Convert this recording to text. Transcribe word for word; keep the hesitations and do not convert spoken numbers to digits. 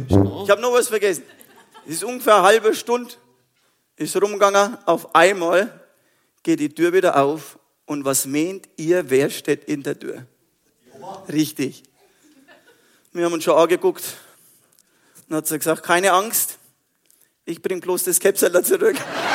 Ich habe noch was vergessen. Es ist ungefähr eine halbe Stunde, ist rumgegangen, auf einmal geht die Tür wieder auf und was meint ihr, wer steht in der Tür? Richtig. Wir haben uns schon angeguckt. Dann hat sie gesagt, keine Angst, ich bring bloß das Käpsel zurück.